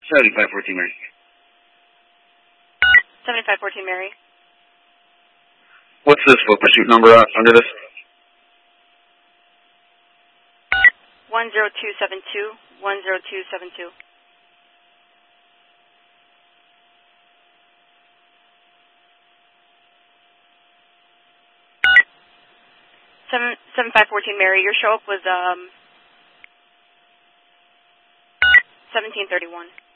7514 Mary. 7514 Mary. What's this for pursuit number under this? 10272. 10272. 7514 Mary. Your show up was 1731.